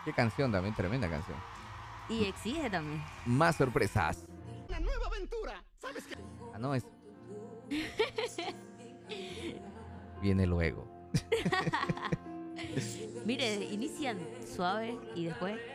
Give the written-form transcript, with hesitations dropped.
Qué canción también, tremenda canción. Y exige también. Más sorpresas. Una nueva aventura. ¿Sabes qué? Ah, no, es. Viene luego. Mire, inician suave y después